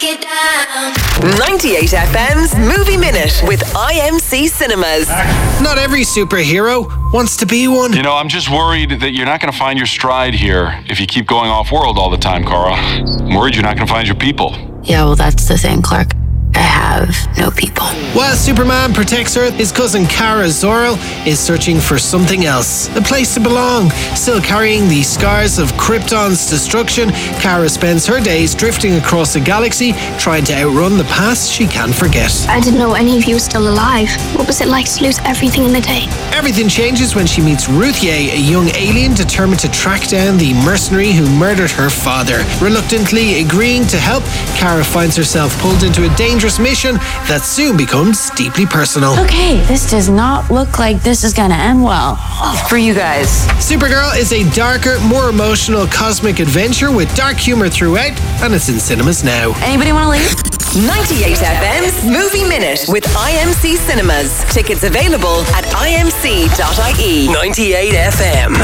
it down. 98 FM's Movie Minute with IMC Cinemas. Not every superhero wants to be one. You know, I'm just worried that you're not going to find your stride here if you keep going off-world all the time, Cara. I'm worried you're not going to find your people. Yeah, well, that's the thing, Clark. I have no people. While Superman protects Earth, his cousin Kara Zor-El is searching for something else, a place to belong. Still carrying the scars of Krypton's destruction, Kara spends her days drifting across the galaxy, trying to outrun the past she can't forget. I didn't know any of you were still alive. What was it like to lose everything in the day? Everything changes when she meets Ruthye, a young alien determined to track down the mercenary who murdered her father. Reluctantly agreeing to help, Kara finds herself pulled into a dangerous mission that soon becomes deeply personal. Okay, this does not look like this is gonna end well for you guys. Supergirl is a darker, more emotional cosmic adventure with dark humor throughout, and it's in cinemas now. Anybody want to leave? 98 FM's Movie Minute with IMC Cinemas. Tickets available at imc.ie. 98 FM.